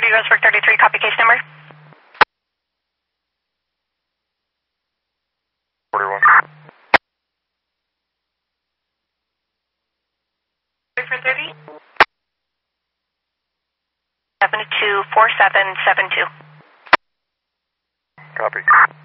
40 Roseburg 33, copy case number. 41. For 30? 724772. Copy.